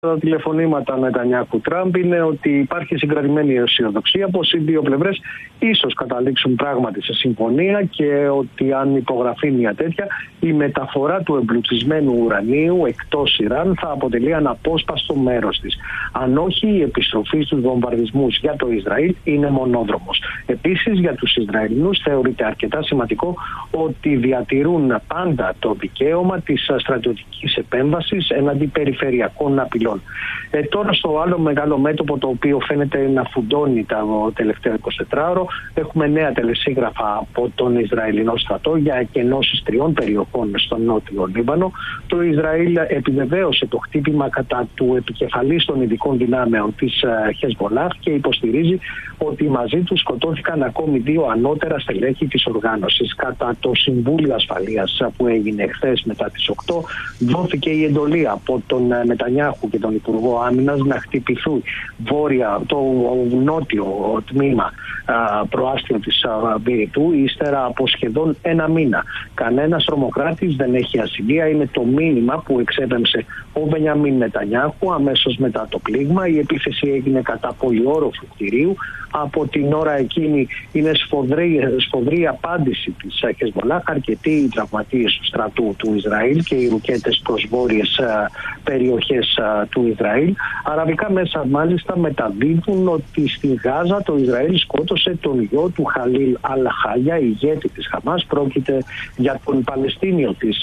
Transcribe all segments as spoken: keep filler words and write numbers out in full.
Τα τηλεφωνήματα Νετανιάχου-Τραμπ είναι ότι υπάρχει συγκρατημένη αισιοδοξία πως οι δύο πλευρές ίσως καταλήξουν πράγματι σε συμφωνία και ότι αν υπογραφεί μια τέτοια, η μεταφορά του εμπλουτισμένου ουρανίου εκτός Ιράν θα αποτελεί αναπόσπαστο μέρος της. Αν όχι, η επιστροφή στους βομβαρδισμούς για το Ισραήλ είναι μονόδρομος. Επίσης, για τους Ισραηλινούς θεωρείται αρκετά σημαντικό ότι διατηρούν πάντα το δικαίωμα της στρατιωτικής επέμβασης εναντί περιφερειακών απειλών. Ε, τώρα στο άλλο μεγάλο μέτωπο, το οποίο φαίνεται να φουντώνει το τελευταίο εικοσιτετράωρο, έχουμε νέα τελεσίγραφα από τον Ισραηλινό στρατό για εκενώσεις τριών περιοχών στο νότιο Λίβανο. Το Ισραήλ επιβεβαίωσε το χτύπημα κατά του επικεφαλής των ειδικών δυνάμεων της Χεσμολάχ και υποστηρίζει ότι μαζί του σκοτώθηκαν ακόμη δύο ανώτερα στελέχη της οργάνωσης. Κατά το Συμβούλιο Ασφαλείας που έγινε χθες μετά τις οκτώ, δόθηκε η εντολή από τον Νετανιάχου και τον Υπουργό Άμυνας να χτυπηθούν βόρεια, το νότιο τμήμα προάστιο της Βηρητού ύστερα από σχεδόν ένα μήνα. Κανένας τρομοκράτης δεν έχει ασυλία, είναι το μήνυμα που εξέπεμψε ο Μπενιαμίν Νετανιάχου αμέσως μετά το πλήγμα. Η επίθεση έγινε κατά πολυόροφου κτηρίου. Από την ώρα εκείνη είναι σφοδρή, σφοδρή απάντηση της Χεσμολάχ, αρκετοί τραυματίες του στρατού του Ισραήλ και οι ρουκέτες προς βόρειες περιοχές του Ισραήλ. Αραβικά μέσα μάλιστα μεταδίδουν ότι στη Γάζα το Ισραήλ σκότωσε τον γιο του Χαλίλ Αλ-Χάγια, ηγέτη της Χαμάς. Πρόκειται για τον Παλαιστίνιο της,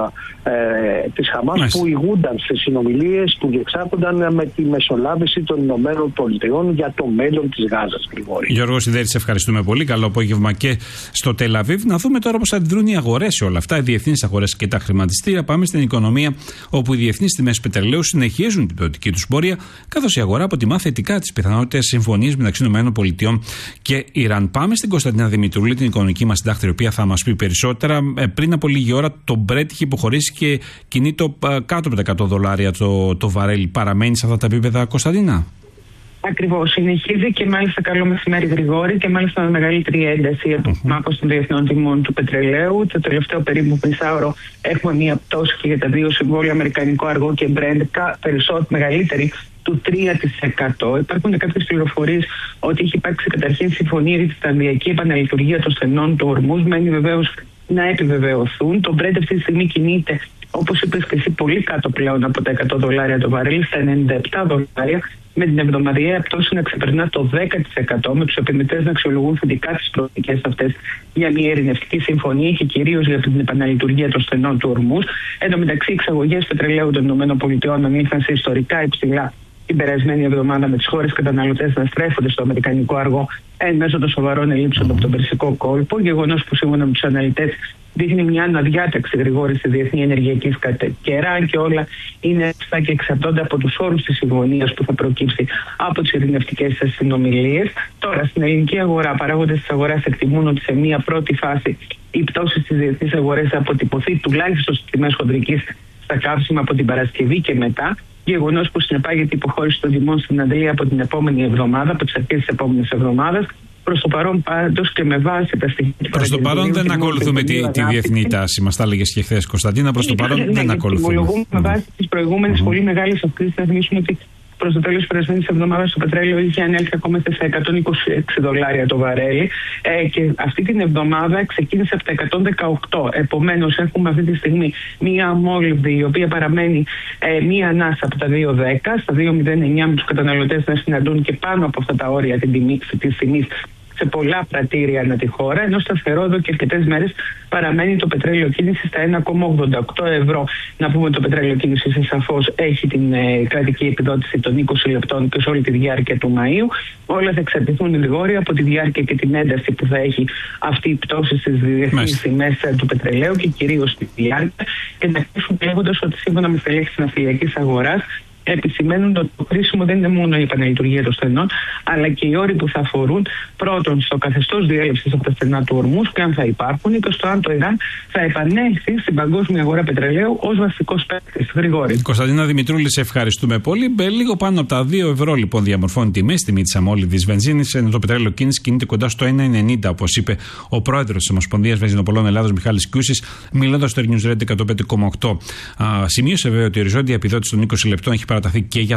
ε, της Χαμάς Μάλιστα. που ηγούνταν σε συνομιλίες που διεξάγονταν με τη μεσολάβηση των Ηνωμένων Πολιτειών για το μέλλον της Γάζας. Γιώργο Σιδέρη, σε ευχαριστούμε πολύ. Καλό απόγευμα και στο Τελ Αβίβ. Να δούμε τώρα πώς αντιδρούν οι αγορές σε όλα αυτά, οι διεθνείς αγορές και τα χρηματιστήρια. Πάμε στην οικονομία, όπου οι διεθνείς τιμές πετρελαίου συνεχίζουν την πτωτική τους πορεία, καθώς η αγορά αποτιμά θετικά τις πιθανότητες συμφωνίες μεταξύ ΗΠΑ και Ιράν. Πάμε στην Κωνσταντίνα Δημητρούλη, την οικονομική μας συντάκτρια, η οποία θα μας πει περισσότερα. Ε, πριν από λίγη ώρα το Brent είχε υποχωρήσει και κινεί το ε, κάτω από τα εκατό δολάρια το, το βαρέλι. Παραμένει σε αυτά τα επίπεδα, Κωνσταντίνα? Ακριβώς, συνεχίζει και μάλιστα καλό μεσημέρι Γρηγόρη και μάλιστα με μεγαλύτερη ένταση από την μάπωση των διεθνών τιμών του πετρελαίου. Το τελευταίο περίπου μισάωρο έχουμε μία πτώση και για τα δύο συμβόλαια, αμερικανικό αργό και Brent, περισσότερο μεγαλύτερη του τρία τοις εκατό. Υπάρχουν κάποιες πληροφορίες ότι έχει υπάρξει καταρχήν συμφωνία για τη σταδιακή επαναλειτουργία των στενών του Ορμούζ. Μένει βεβαίως να επιβεβαιωθούν. Το Brent αυτή τη στιγμή κινείται, όπως είπες και εσύ, πολύ κάτω πλέον από τα εκατό δολάρια το βαρέλι, στα ενενήντα επτά δολάρια, με την εβδομαδιαία πτώση να ξεπερνά το δέκα τοις εκατό, με τους επενδυτές να αξιολογούν θετικά τις προοπτικές αυτές για μια ειρηνευτική συμφωνία και κυρίως για την επαναλειτουργία των στενών του Ορμούζ. Εν τω μεταξύ, οι εξαγωγές πετρελαίου των ΗΠΑ ανήλθαν σε ιστορικά υψηλά την περασμένη εβδομάδα, με τις χώρες καταναλωτές να στρέφονται στο αμερικανικό αργό εν μέσω των σοβαρών ελλείψεων από τον Περσικό κόλπο. Γεγονός που σύμφωνα με τους αναλυτές δείχνει μια αναδιάταξη Γρηγόρη στη διεθνή ενεργειακή σκατέρα, αν και όλα είναι εύστα και εξαρτώνται από τους όρους της συμφωνίας που θα προκύψει από τις ειρηνευτικές συνομιλίες. Τώρα, στην ελληνική αγορά, παράγοντες της αγοράς εκτιμούν ότι σε μια πρώτη φάση η πτώση στις διεθνείς αγορές θα αποτυπωθεί τουλάχιστον στις τιμές χοντρικής στα καύσιμα από την Παρασκευή και μετά. Γεγονός που συνεπάγεται υποχώρηση των τιμών στην Αντλία από την επόμενη εβδομάδα, από τις αρχές της επόμενης εβδομάδας. Προς το παρόν, πάντως και με βάση τα στοιχεία. Προς το παρόν δεν ακολουθούμε τη, τη διεθνή τάση. Μας τα έλεγες και χθες, Κωνσταντίνα. Προς το παρόν ναι, δεν ναι, ακολουθούμε. Ομολογούμε με βάση τις προηγούμενες mm-hmm. πολύ μεγάλες αυξήσεις. Να θυμίσουμε ότι προς το τέλος της περασμένης εβδομάδας το πετρέλαιο είχε ανέλθει ακόμα σε εκατόν είκοσι έξι δολάρια το βαρέλι. Ε, και αυτή την εβδομάδα ξεκίνησε από τα εκατόν δεκαοκτώ. Επομένως, έχουμε αυτή τη στιγμή μία αμόλυβδη, η οποία παραμένει ε, μία ανάσα από τα δύο δέκα, στα δύο μηδέν εννιά, με τους καταναλωτές να συναντούν και πάνω από αυτά τα όρια την τιμή, της τιμής σε πολλά πρατήρια ανά τη χώρα, ενώ σταθερό εδώ και αρκετές μέρες παραμένει το πετρέλαιο κίνηση στα ένα κόμμα ογδόντα οκτώ ευρώ. Να πούμε ότι το πετρέλαιο κίνηση σαφώς έχει την ε, κρατική επιδότηση των είκοσι λεπτών και σε όλη τη διάρκεια του Μαΐου. Όλα θα εξαρτηθούν γρήγορα από τη διάρκεια και την ένταση που θα έχει αυτή η πτώση στις διεθνείς τιμές του πετρελαίου και κυρίως στη διάρκεια. Και να κλείσουν λέγοντας ότι σύμφωνα με στελέχη της ναυτιλιακής αγοράς, επισημαίνουν ότι το κρίσιμο δεν είναι μόνο η επαναλειτουργία των στενών, αλλά και οι όροι που θα αφορούν πρώτον στο καθεστώς διέλευσης από τα στενά του Ορμούζ και αν θα υπάρχουν, και στο αν το Ιράν θα επανέλθει στην παγκόσμια αγορά πετρελαίου ως βασικός παίκτης. Γρηγόρη. Κωνσταντίνα Δημητρούλη, σε ευχαριστούμε πολύ. Λίγο πάνω από τα δύο ευρώ λοιπόν διαμορφώνει τιμές, τιμή της αμόλυβδης βενζίνης, ενώ το πετρέλαιο κίνηση κινείται κοντά στο ένα ενενήντα, όπως είπε ο πρόεδρος της Ομοσπονδίας Βενζινοπολών Ελλάδος, Μιχάλης Κιούσης, μιλώντας στο News Radio εκατόν πέντε κόμμα οκτώ. Σημείωσε βέβαια ότι η οριζόντια επιδότηση των είκοσι λεπτών έχει παραταθεί και για